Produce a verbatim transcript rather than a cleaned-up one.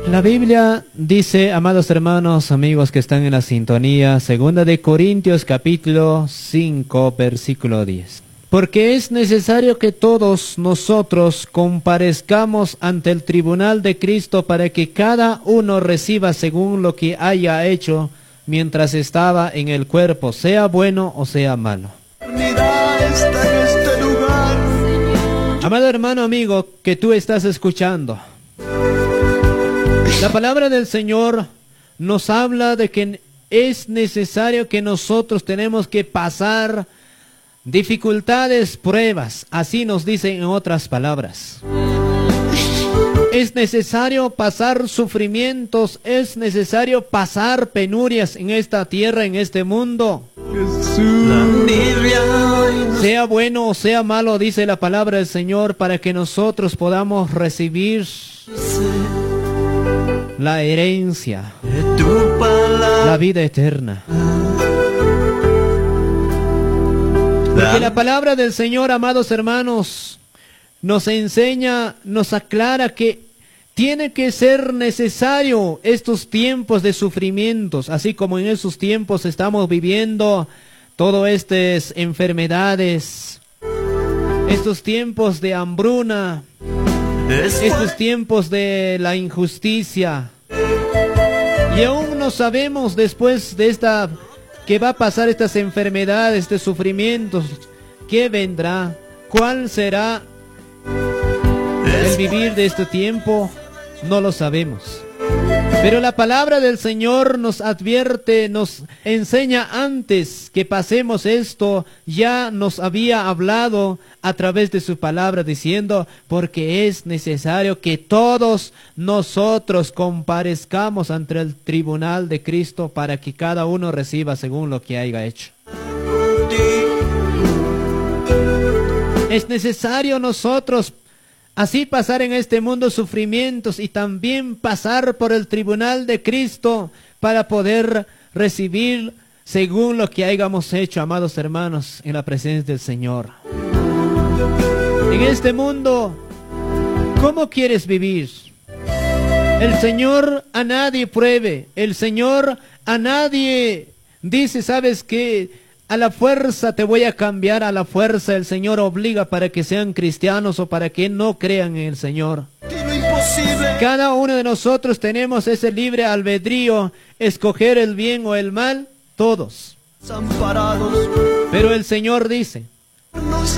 La Biblia dice, amados hermanos, amigos que están en la sintonía, segunda de Corintios capítulo cinco, versículo diez. Porque es necesario que todos nosotros comparezcamos ante el tribunal de Cristo para que cada uno reciba según lo que haya hecho mientras estaba en el cuerpo, sea bueno o sea malo. Amado hermano, amigo, que tú estás escuchando, la palabra del Señor nos habla de que es necesario que nosotros tenemos que pasar dificultades, pruebas, así nos dicen en otras palabras. Es necesario pasar sufrimientos, es necesario pasar penurias en esta tierra, en este mundo. Sea bueno o sea malo, dice la palabra del Señor, para que nosotros podamos recibir la herencia, la vida eterna. Porque la palabra del Señor, amados hermanos, nos enseña, nos aclara que tiene que ser necesario estos tiempos de sufrimientos, así como en esos tiempos estamos viviendo todas estas enfermedades, estos tiempos de hambruna, estos tiempos de la injusticia. Y aún no sabemos después de esta, que va a pasar estas enfermedades, estos sufrimientos, qué vendrá, cuál será el vivir de este tiempo, no lo sabemos. Pero la palabra del Señor nos advierte, nos enseña antes que pasemos esto, ya nos había hablado a través de su palabra diciendo, porque es necesario que todos nosotros comparezcamos ante el tribunal de Cristo para que cada uno reciba según lo que haya hecho. Es necesario nosotros así pasar en este mundo sufrimientos y también pasar por el tribunal de Cristo para poder recibir según lo que hayamos hecho, amados hermanos, en la presencia del Señor. En este mundo, ¿cómo quieres vivir? El Señor a nadie pruebe, el Señor a nadie dice, ¿sabes qué? A la fuerza te voy a cambiar, a la fuerza el Señor obliga para que sean cristianos o para que no crean en el Señor. Cada uno de nosotros tenemos ese libre albedrío, escoger el bien o el mal, todos. Pero el Señor dice,